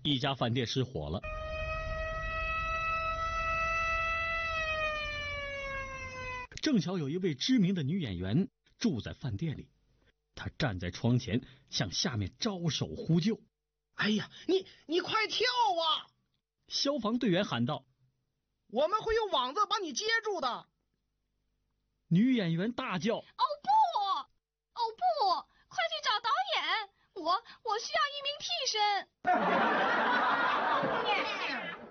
一家饭店失火了。正巧有一位知名的女演员住在饭店里，她站在窗前向下面招手呼救。 哎呀，你快跳啊！ 消防队员喊道：“ 我们会用网子把你接住的。” 女演员大叫：“ 哦不，快去找导演，我需要一名替身。”